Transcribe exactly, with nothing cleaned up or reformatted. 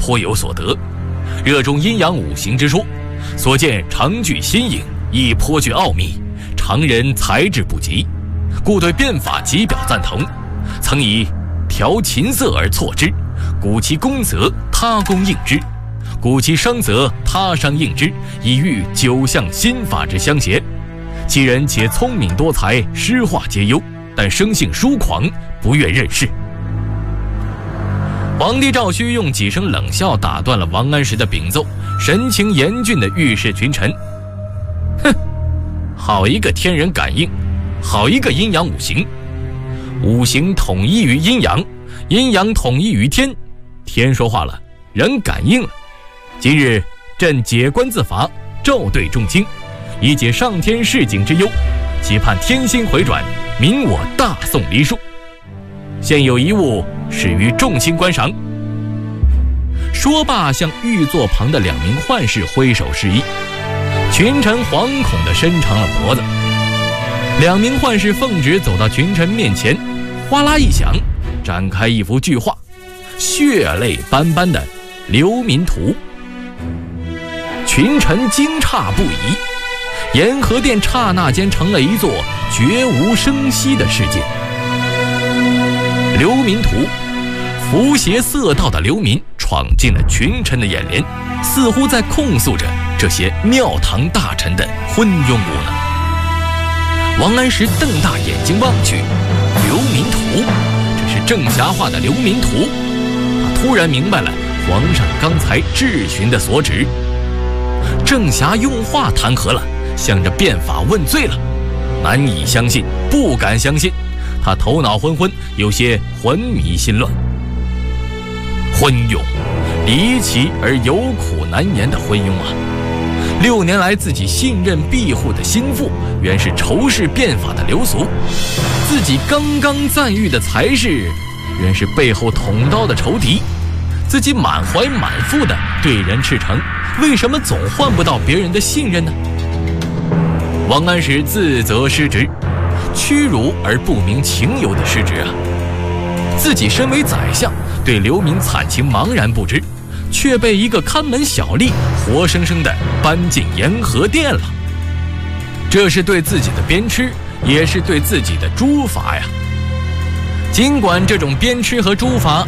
颇有所得，热衷阴阳五行之说，所见常具新颖，亦颇具奥秘，常人才智不及，故对变法极表赞同，曾以调琴瑟而错之，鼓其功则他功应之，鼓其伤则他伤应之，以喻九项心法之相协。其人且聪明多才，诗画皆优，但生性疏狂，不愿任事。皇帝赵顼用几声冷笑打断了王安石的禀奏，神情严峻地预示群臣：哼，好一个天人感应，好一个阴阳五行，五行统一于阴阳，阴阳统一于天，天说话了，人感应了。今日朕解冠自伐，召对众卿，以解上天示警之忧，期盼天心回转，明我大宋梨树。现有一物，始于众卿观赏。说罢，向御座旁的两名宦士挥手示意，群臣惶恐地伸长了脖子。两名宦士奉旨走到群臣面前，哗啦一响，展开一幅巨画，血泪斑斑的流民图。群臣惊诧不已，延和殿刹那间成了一座绝无声息的世界。流民图，扶邪色道的流民闯进了群臣的眼帘，似乎在控诉着这些庙堂大臣的昏庸无能。王安石瞪大眼睛望去，流民图，这是郑侠画的流民图。他突然明白了皇上刚才质询的所指，郑侠用画弹劾了，向着变法问罪了，难以相信，不敢相信。他头脑昏昏，有些魂迷心乱。昏庸，离奇而有苦难言的昏庸啊！六年来自己信任庇护的心腹，原是仇视变法的流俗；自己刚刚赞誉的才士，原是背后捅刀的仇敌。自己满怀满腹的对人赤诚，为什么总换不到别人的信任呢？王安石自责失职，屈辱而不明情由的失职啊！自己身为宰相，对流民惨情茫然不知，却被一个看门小吏活生生地搬进延和殿了。这是对自己的鞭笞，也是对自己的诛罚呀！尽管这种鞭笞和诛罚